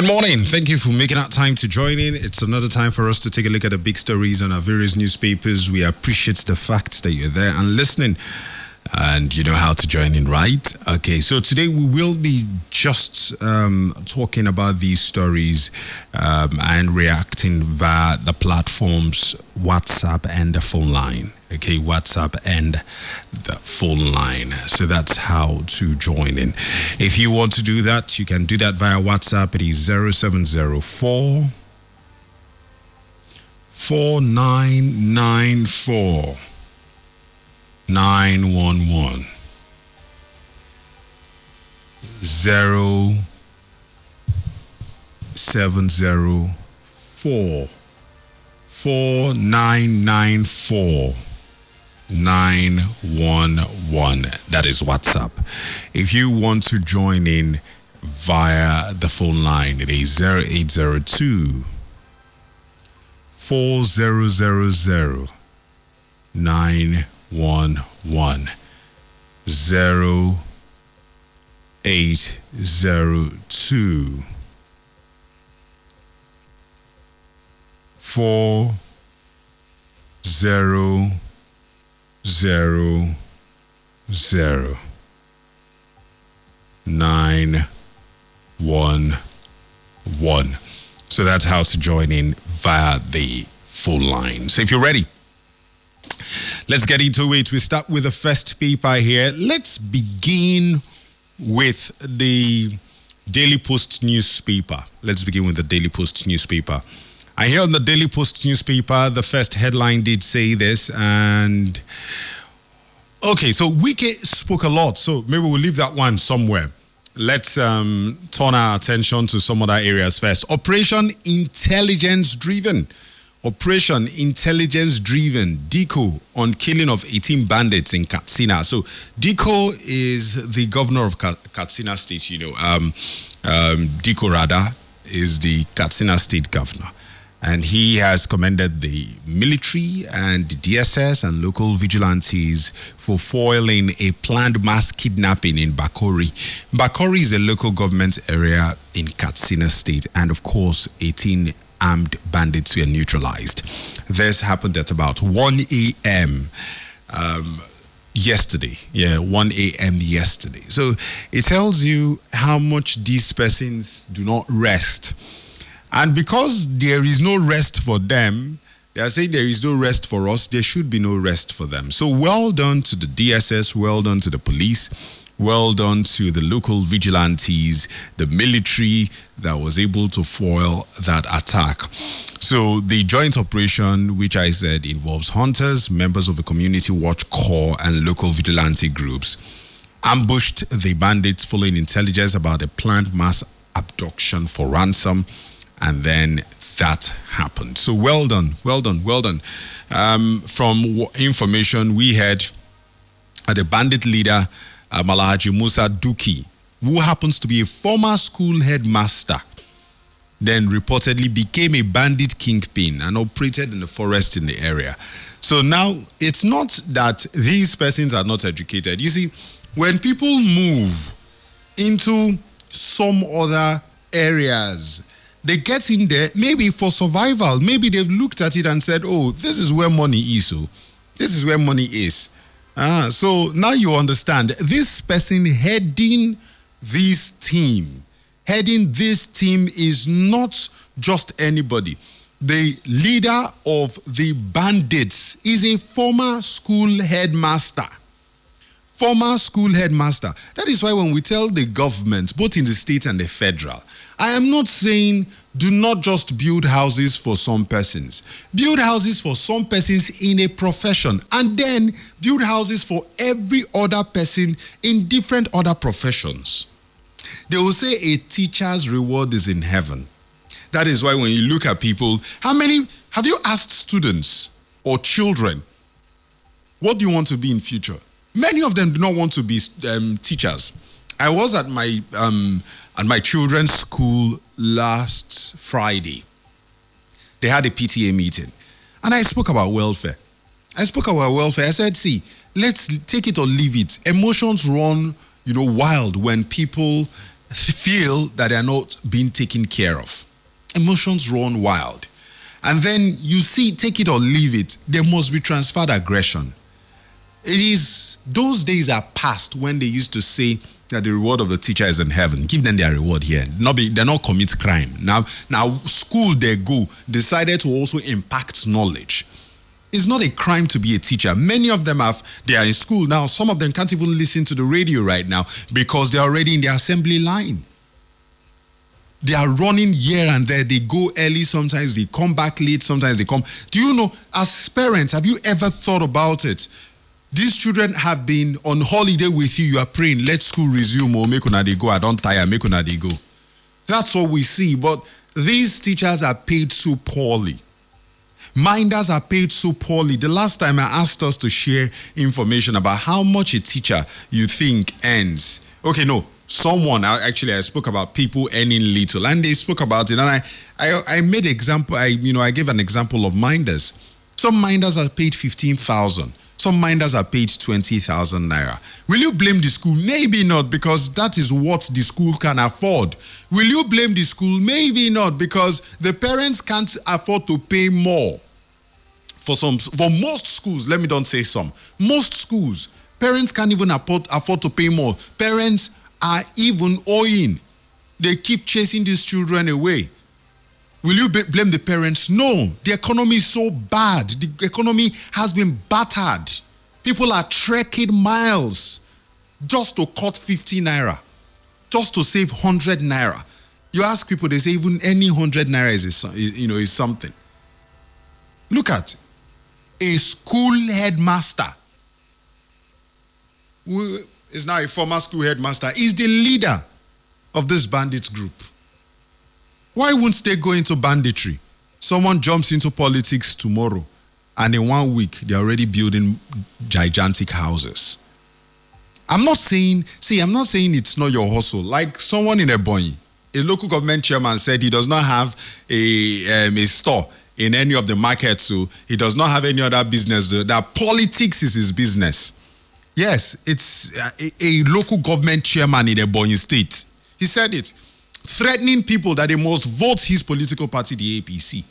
Good morning. Thank you for making out time to join in. It's another time for us to take a look at the big stories on our various newspapers. We appreciate the fact that you're there and listening. And you know how to join in, right? Okay, so today we will be just talking about these stories and reacting via the platforms WhatsApp and the phone line. Okay, WhatsApp and the phone line. So that's how to join in. If you want to do that, you can do that via WhatsApp. It is 0704 4994 911 0704 4994 911. That is WhatsApp. If you want to join in via the phone line, it is 0802 4000 911 0802 4000 911. So that's how to join in via the phone line. So if you're ready, let's get into it. We start with the first paper here. Let's begin with the Daily Post newspaper. Let's begin with the Daily Post newspaper. I hear on the Daily Post newspaper, the first headline did say this, and okay, so Wike spoke a lot, so maybe we'll leave that one somewhere. Let's turn our attention to some other areas first. Operation Intelligence Driven, DICO on killing of 18 bandits in Katsina. So DICO is the governor of Katsina State, DICO rather is the Katsina State governor. And he has commended the military and the DSS and local vigilantes for foiling a planned mass kidnapping in Bakori. Bakori is a local government area in Katsina State, and of course, 18 armed bandits were neutralized. This happened at about 1 a.m. Yesterday. 1 a.m. yesterday. So it tells you how much these persons do not rest. And because there is no rest for them, they are saying there is no rest for us, there should be no rest for them. So well done to the DSS, well done to the police, well done to the local vigilantes, the military that was able to foil that attack. So the joint operation, which I said involves hunters, members of the Community Watch Corps, and local vigilante groups, ambushed the bandits following intelligence about a planned mass abduction for ransom. And then that happened. So well done. From information we had, the bandit leader, Malahaji Musa Duki, who happens to be a former school headmaster, then reportedly became a bandit kingpin and operated in the forest in the area. So now, it's not that these persons are not educated. You see, when people move into some other areas, they get in there, maybe for survival. Maybe they've looked at it and said, oh, this is where money is. So this is where money is. So now you understand. This person heading this team is not just anybody. The leader of the bandits is a former school headmaster. That is why when we tell the government, both in the state and the federal, I am not saying do not just build houses for some persons. Build houses for some persons in a profession, and then build houses for every other person in different other professions. They will say a teacher's reward is in heaven. That is why when you look at people, have you asked students or children, what do you want to be in future? Many of them do not want to be teachers. I was at my children's school last Friday. They had a PTA meeting, and I spoke about welfare. I said, see, let's take it or leave it. Emotions run, wild when people feel that they are not being taken care of. Emotions run wild. And then you see, take it or leave it, there must be transferred aggression. It is, those days are past when they used to say that the reward of the teacher is in heaven. Give them their reward here. They not commit crime. Now school they go decided to also impact knowledge. It's not a crime to be a teacher. Many of them they are in school now. Some of them can't even listen to the radio right now because they're already in the assembly line. They are running here and there. They go early. Sometimes they come back late. Sometimes they come. Do you know, as parents, have you ever thought about it? These children have been on holiday with you. You are praying, let school resume or make una they go. I don't tire, make una they go. That's what we see. But these teachers are paid so poorly. Minders are paid so poorly. The last time I asked us to share information about how much a teacher you think earns. Okay, no. I spoke about people earning little, and they spoke about it, and I made example. I gave an example of minders. Some minders are paid 15,000. Some minders are paid 20,000 naira. Will you blame the school? Maybe not, because that is what the school can afford. Will you blame the school? Maybe not, because the parents can't afford to pay more. For most schools, let me don't say some. Most schools, parents can't even afford to pay more. Parents are even owing. They keep chasing these children away. Will you blame the parents? No. The economy is so bad. The economy has been battered. People are trekking miles just to cut 50 naira, just to save 100 naira. You ask people, they say even any 100 naira is something. Look at a school headmaster who is now a former school headmaster, is the leader of this bandit group. Why won't they go into banditry? Someone jumps into politics tomorrow, and in 1 week, they're already building gigantic houses. I'm not saying it's not your hustle. Like someone in Ebonyi, a local government chairman said he does not have a store in any of the markets, so he does not have any other business. That politics is his business. Yes, it's a local government chairman in Ebonyi State. He said it, threatening people that they must vote his political party, the APC.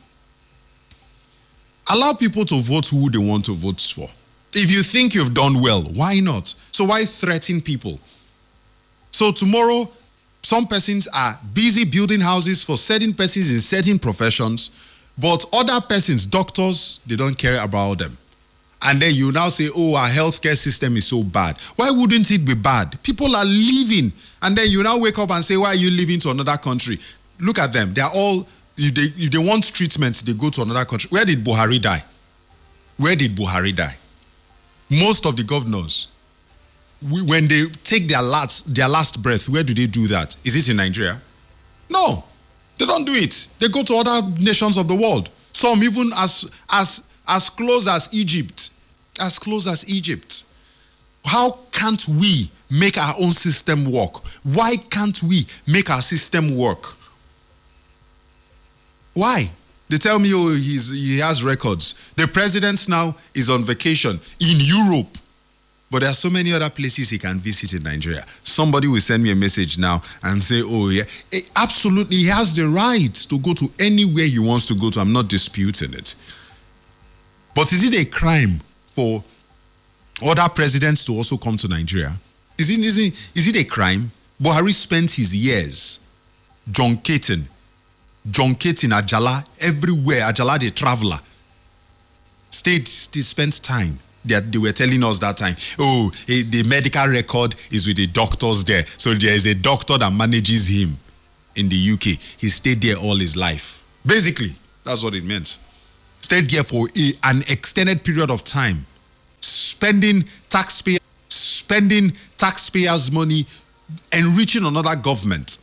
Allow people to vote who they want to vote for. If you think you've done well, why not? So why threaten people? So tomorrow, some persons are busy building houses for certain persons in certain professions, but other persons, doctors, they don't care about them. And then you now say, oh, our healthcare system is so bad. Why wouldn't it be bad? People are leaving. And then you now wake up and say, why are you leaving to another country? Look at them. They are all, if they want treatment, they go to another country. Where did Buhari die? Where did Buhari die? Most of the governors, when they take their last breath, where do they do that? Is it in Nigeria? No, they don't do it. They go to other nations of the world. Some even as close as Egypt. As close as Egypt. How can't we make our own system work? Why can't we make our system work? Why? They tell me, oh, he has records. The president now is on vacation in Europe. But there are so many other places he can visit in Nigeria. Somebody will send me a message now and say, oh, yeah, absolutely, he has the right to go to anywhere he wants to go to. I'm not disputing it. But is it a crime for other presidents to also come to Nigeria? Is it a crime? Buhari spent his years junketing Ajala, everywhere. Ajala, the traveler, spent time. They were telling us that time, oh, the medical record is with the doctors there. So there is a doctor that manages him in the UK. He stayed there all his life. Basically, that's what it meant. Stayed there for an extended period of time, spending taxpayers' money, enriching another government.